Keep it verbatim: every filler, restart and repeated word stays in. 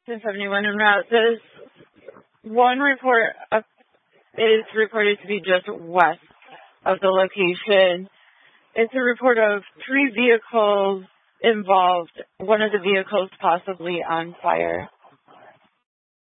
ten seventy-one en route. This one report uh, is reported to be just west of the location. It's a report of three vehicles involved, one of the vehicles possibly on fire.